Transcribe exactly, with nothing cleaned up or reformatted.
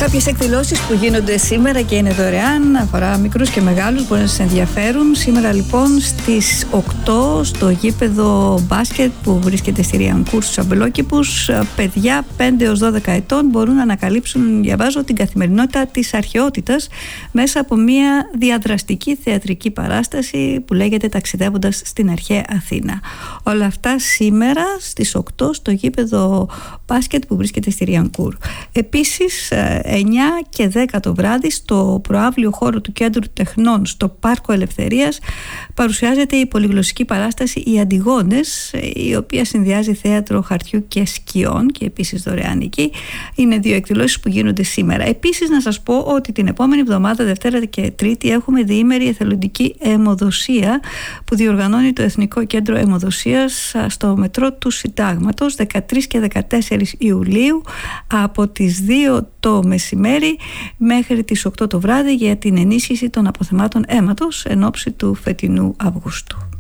Κάποιες εκδηλώσεις που γίνονται σήμερα και είναι δωρεάν, αφορά μικρούς και μεγάλους, μπορεί να σας ενδιαφέρουν. Σήμερα λοιπόν στις οκτώ στο γήπεδο μπάσκετ που βρίσκεται στη Ριανκούρ στους Αμπελόκηπους, παιδιά πέντε έως δώδεκα ετών μπορούν να ανακαλύψουν, διαβάζω, την καθημερινότητα της αρχαιότητας μέσα από μια διαδραστική θεατρική παράσταση που λέγεται «Ταξιδεύοντας στην αρχαία Αθήνα». Όλα αυτά σήμερα στις οκτώ στο γήπεδο μπάσκετ που βρίσκεται στη Ριανκούρ. Επίσης εννιά και δέκα το βράδυ στο προαύλιο χώρο του Κέντρου Τεχνών στο Πάρκο Ελευθερίας παρουσιάζεται η πολυγλωσσική παράσταση «Οι Αντιγόνες», η οποία συνδυάζει θέατρο χαρτιού και σκιών και επίσης δωρεάν εκεί. Είναι δύο εκδηλώσεις που γίνονται σήμερα. Επίσης να σας πω ότι την επόμενη εβδομάδα, Δευτέρα και Τρίτη, έχουμε διήμερη εθελοντική αιμοδοσία που διοργανώνει το Εθνικό Κέντρο Αιμοδοσίας στο μετρό του Συντάγματος, δεκατρείς και δεκατέσσερις Ιουλίου, από τις δύο το μεσημέρι μέχρι τις οκτώ το βράδυ, για την ενίσχυση των αποθεμάτων αίματος εν ώψη του φετινού Αυγούστου.